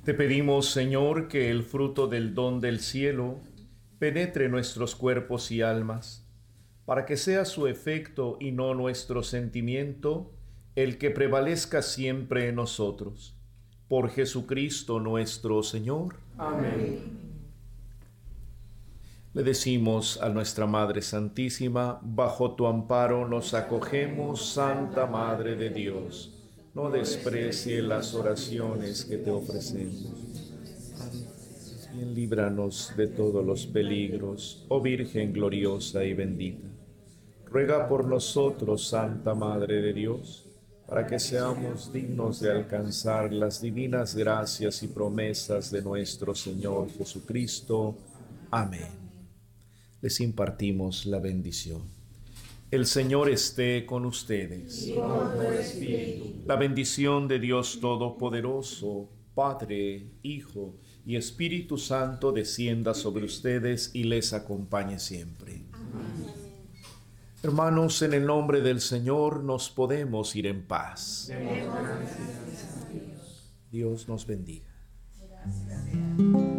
Te pedimos, Señor, que el fruto del don del cielo penetre nuestros cuerpos y almas, para que sea su efecto y no nuestro sentimiento el que prevalezca siempre en nosotros. Por Jesucristo nuestro Señor. Amén. Le decimos a nuestra Madre Santísima: bajo tu amparo nos acogemos, Santa Madre de Dios. No desprecie las oraciones que te ofrecemos. Bien, líbranos de todos los peligros, oh Virgen gloriosa y bendita. Ruega por nosotros, Santa Madre de Dios, para que seamos dignos de alcanzar las divinas gracias y promesas de nuestro Señor Jesucristo. Amén. Les impartimos la bendición. El Señor esté con ustedes. Y con tu espíritu. La bendición de Dios Todopoderoso, Padre, Hijo y Espíritu Santo descienda sobre ustedes y les acompañe siempre. Amén. Hermanos, en el nombre del Señor nos podemos ir en paz. Demos gracias a Dios. Dios nos bendiga. Gracias.